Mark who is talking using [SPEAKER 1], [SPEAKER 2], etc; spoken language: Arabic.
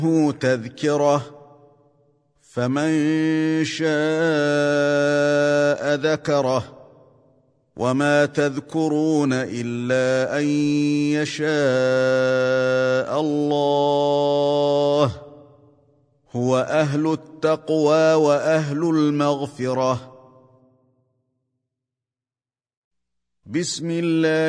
[SPEAKER 1] تذكرة فمن شاء ذكره وما تذكرون إلا أن يشاء الله هو أهل التقوى وأهل المغفرة. بسم الله